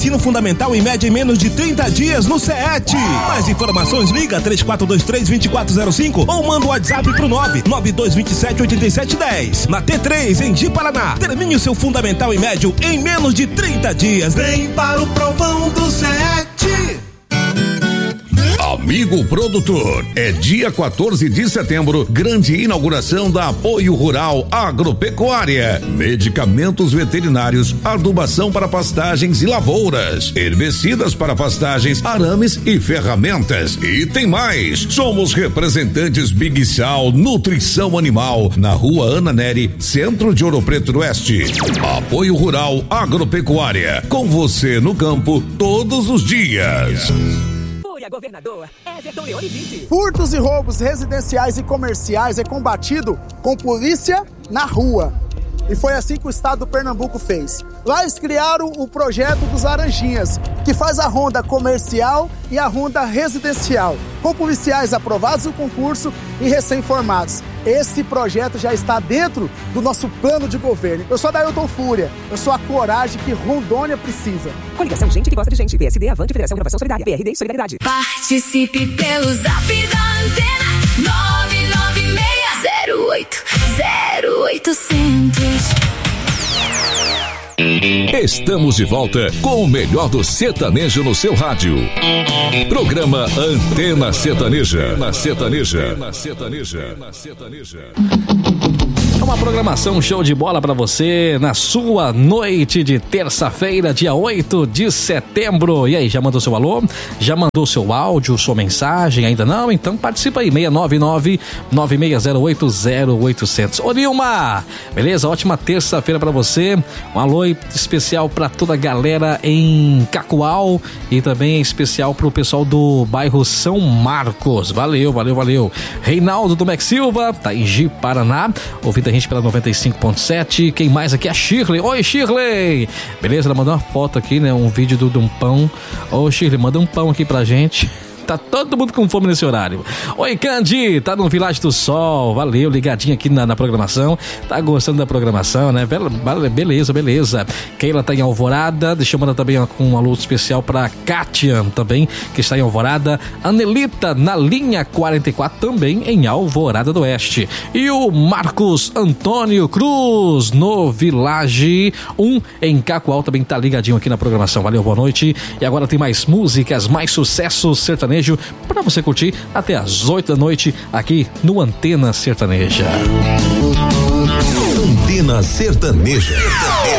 Ensino fundamental em média em menos de 30 dias no CET. Mais informações, liga 3423-2405 ou manda o WhatsApp pro 99227-8710. Na T3, em Ji, Paraná. Termine o seu fundamental e médio em menos de 30 dias. Vem para o provão do CET. Amigo produtor, é dia 14 de setembro, grande inauguração da Apoio Rural Agropecuária. Medicamentos veterinários, adubação para pastagens e lavouras, herbicidas para pastagens, arames e ferramentas. E tem mais, somos representantes Big Sal Nutrição Animal, na Rua Ana Neri, centro de Ouro Preto do Oeste. Apoio Rural Agropecuária, com você no campo todos os dias. Governador Everton Leone vice. Furtos e roubos residenciais e comerciais é combatido com polícia na rua. E foi assim que o estado do Pernambuco fez. Lá eles criaram o projeto dos Laranjinhas, que faz a ronda comercial e a ronda residencial, com policiais aprovados no concurso e recém-formados. Esse projeto já está dentro do nosso plano de governo. Eu sou Adailton Fúria, eu sou a coragem que Rondônia precisa. Coligação Gente que Gosta de Gente, PSD, Avante, Federação Renovação Solidária, PRD e Solidariedade. Participe pelo Zap da Antena 996080800. Estamos de volta com o melhor do sertanejo no seu rádio. Programa Antena Sertaneja. É uma programação show de bola pra você na sua noite de terça-feira, dia 8 de setembro. E aí, já mandou seu alô? Já mandou seu áudio, sua mensagem? Ainda não? Então participa aí, 699-9608-0800. Ô Nilma, beleza? Ótima terça-feira pra você. Um alô especial pra toda a galera em Cacoal e também especial pro pessoal do bairro São Marcos. Valeu. Reinaldo do Max Silva, tá em Ji, Paraná, ouvindo a gente pela 95.7. Quem mais aqui? A Shirley. Oi, Shirley! Beleza, ela mandou uma foto aqui, né? Um vídeo de um pão. Ô, Shirley, manda um pão aqui pra gente. Tá todo mundo com fome nesse horário. Oi, Candy, tá no Village do Sol. Valeu, ligadinho aqui na programação. Tá gostando da programação, né? Beleza. Keila tá em Alvorada. Deixa eu mandar também um alô especial pra Kátia também, que está em Alvorada. Anelita na linha 44 também em Alvorada do Oeste. E o Marcos Antônio Cruz no Village 1 em Cacoal também tá ligadinho aqui na programação. Valeu, boa noite. E agora tem mais músicas, mais sucessos sertanejos para você curtir até às 8 da noite aqui no Antena Sertaneja. Antena Sertaneja.